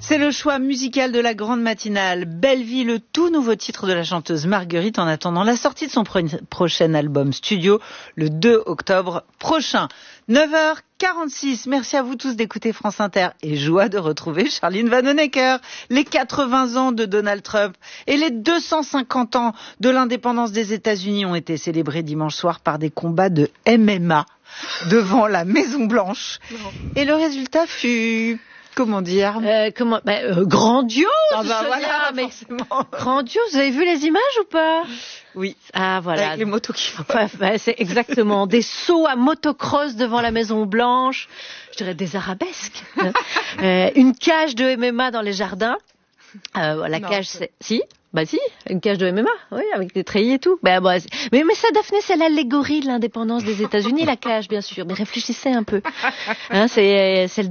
C'est le choix musical de la grande matinale. Belle vie, le tout nouveau titre de la chanteuse Marguerite en attendant la sortie de son prochain album studio le 2 octobre prochain. 9h46. Merci à vous tous d'écouter France Inter et joie de retrouver Charline Vanhoenacker. Les 80 ans de Donald Trump et les 250 ans de l'indépendance des États-Unis ont été célébrés dimanche soir par des combats de MMA devant la Maison Blanche. Et le résultat fut... Comment dire grandiose. Ah bah voilà, mais grandiose. Vous avez vu les images ou pas? Oui. Ah voilà. Avec les motos qui font. C'est exactement des sauts à motocross devant la Maison Blanche. Je dirais des arabesques. Une cage de MMA dans les jardins. La cage, c'est si. Bah si, une cage de MMA, oui, avec des treillis et tout. Mais ça, Daphné, c'est l'allégorie de l'indépendance des États-Unis, la cage, bien sûr. Mais réfléchissez un peu. C'est le